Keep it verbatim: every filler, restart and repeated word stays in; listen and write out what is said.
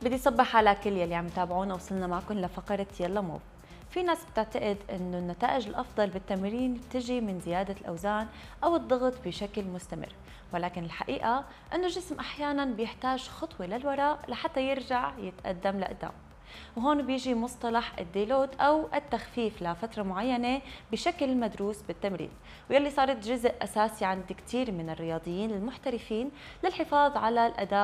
بدي صبح على كل يلي عم يتابعونا. وصلنا معكم لفقرة يلا موف. في ناس بتعتقد انه النتائج الافضل بالتمرين بتجي من زيادة الاوزان او الضغط بشكل مستمر، ولكن الحقيقة انه الجسم احيانا بيحتاج خطوة للوراء لحتى يرجع يتقدم لقدام. وهون بيجي مصطلح الديلود او التخفيف لفترة معينة بشكل مدروس بالتمرين، ويلي صارت جزء اساسي عند كثير من الرياضيين المحترفين للحفاظ على الاداء